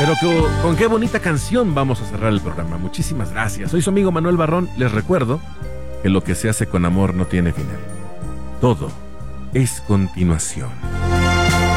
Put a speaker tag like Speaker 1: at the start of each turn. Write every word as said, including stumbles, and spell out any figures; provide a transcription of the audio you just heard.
Speaker 1: Pero que, con qué bonita canción vamos a cerrar el programa. Muchísimas gracias. Soy su amigo Manuel Barrón. Les recuerdo que lo que se hace con amor no tiene final. Todo es continuación.